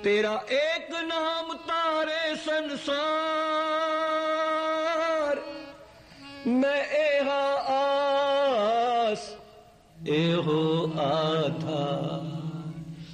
तेरा एक नाम तारे संसार मैं एहा आस एहो आधार